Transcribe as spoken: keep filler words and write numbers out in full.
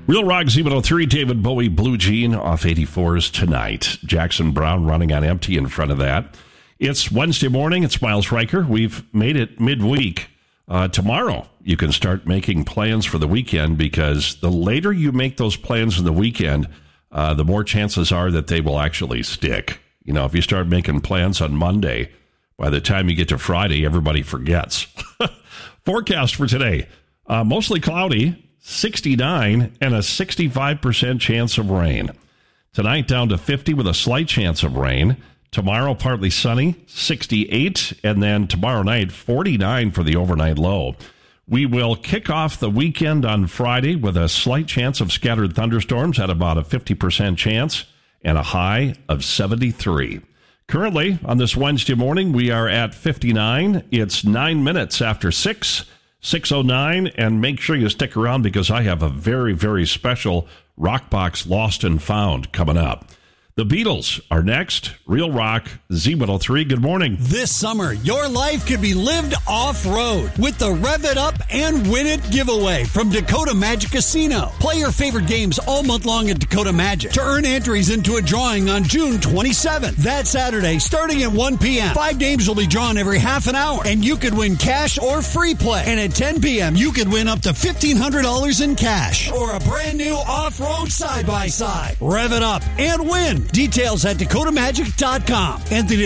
Real Rock Z one oh three, David Bowie, Blue Jean off eighty-fours tonight. Jackson Browne running on empty in front of that. It's Wednesday morning. It's Miles Riker. We've made it midweek. Uh, tomorrow, you can start making plans for the weekend because the later you make those plans in the weekend, uh, the more chances are that they will actually stick. You know, if you start making plans on Monday, by the time you get to Friday, everybody forgets. Forecast for today, uh, mostly cloudy. sixty-nine and a sixty-five percent chance of rain. Tonight down to fifty with a slight chance of rain. Tomorrow partly sunny, sixty-eight, and then tomorrow night forty-nine for the overnight low. We will kick off the weekend on Friday with a slight chance of scattered thunderstorms at about a fifty percent chance and a high of seventy-three. Currently on this Wednesday morning we are at fifty-nine. It's nine minutes after six. six oh nine, and make sure you stick around because I have a very, very special Rockbox Lost and Found coming up. The Beatles are next. Real Rock, Z one oh three, good morning. This summer, your life could be lived off-road with the Rev It Up and Win It giveaway from Dakota Magic Casino. Play your favorite games all month long at Dakota Magic to earn entries into a drawing on June twenty-seventh. That Saturday, starting at one p.m. Five games will be drawn every half an hour, and you could win cash or free play. And at ten p.m., you could win up to fifteen hundred dollars in cash or a brand new off-road side-by-side. Rev it up and win. Details at dakota magic dot com. Anthony